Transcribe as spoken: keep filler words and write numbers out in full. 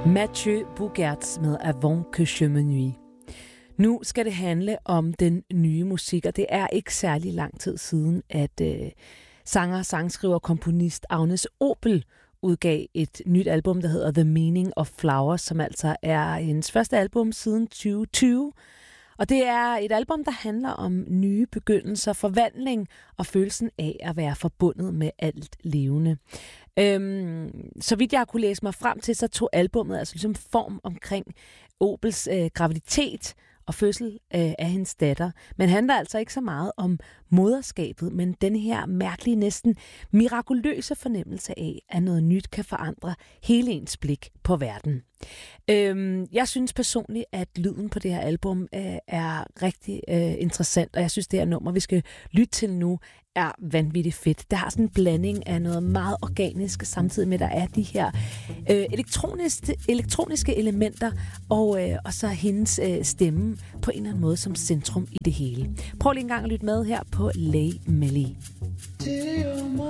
Mathieu Boughertz med Avant que je me nuis. Nu skal det handle om den nye musik, og det er ikke særlig lang tid siden, at øh, sanger, sangskriver og komponist Agnes Obel udgav et nyt album, der hedder The Meaning of Flowers, som altså er hendes første album siden tyve tyve. Og det er et album, der handler om nye begyndelser, forvandling og følelsen af at være forbundet med alt levende. Øhm, så vidt jeg har kunne læse mig frem til, så tog albummet altså ligesom form omkring Obels øh, graviditet og fødsel øh, af hendes datter. Men handler altså ikke så meget om moderskabet, men den her mærkelige, næsten mirakuløse fornemmelse af, at noget nyt kan forandre hele ens blik på verden. Øhm, jeg synes personligt, at lyden på det her album øh, er rigtig øh, interessant, og jeg synes, det her nummer, vi skal lytte til nu, er vanvittigt fedt. Det har sådan en blanding af noget meget organisk, samtidig med, at der er de her øh, elektroniske, elektroniske elementer, og, øh, og så hendes øh, stemme på en eller anden måde som centrum i det hele. Prøv lige en gang at lytte med her på Lay Melly. Till